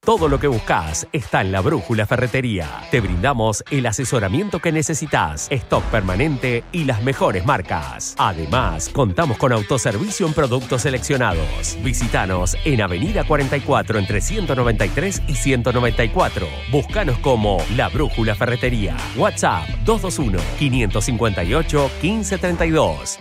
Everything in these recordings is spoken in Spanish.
Todo lo que buscas está en La Brújula Ferretería. Te brindamos el asesoramiento que necesitas, stock permanente y las mejores marcas. Además, contamos con autoservicio en productos seleccionados. Visítanos en Avenida 44 entre 193 y 194. Búscanos como La Brújula Ferretería. WhatsApp 221-558-1532.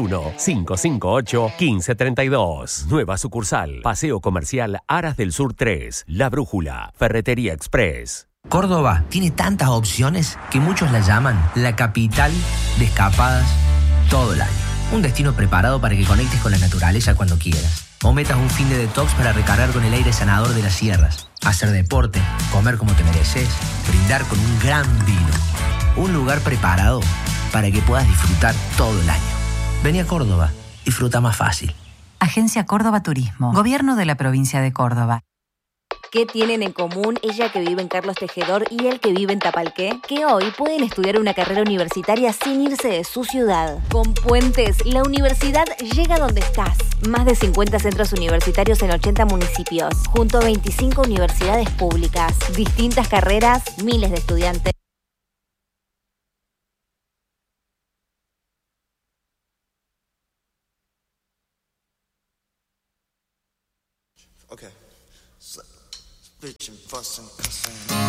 221-558-1532. Nueva sucursal. Paseo Comercial Aras del Sur 3. La Brújula Ferretería Express. Córdoba tiene tantas opciones que muchos la llaman la capital de escapadas todo el año. Un destino preparado para que conectes con la naturaleza cuando quieras. O metas un fin de detox para recargar con el aire sanador de las sierras. Hacer deporte, comer como te mereces, brindar con un gran vino. Un lugar preparado para que puedas disfrutar todo el año. Vení a Córdoba, disfruta más fácil. Agencia Córdoba Turismo. Gobierno de la provincia de Córdoba. ¿Qué tienen en común ella que vive en Carlos Tejedor y él que vive en Tapalqué? Que hoy pueden estudiar una carrera universitaria sin irse de su ciudad. Con Puentes, la universidad llega donde estás. Más de 50 centros universitarios en 80 municipios, junto a 25 universidades públicas. Distintas carreras, miles de estudiantes. Okay. Bitch and fussing, cussing.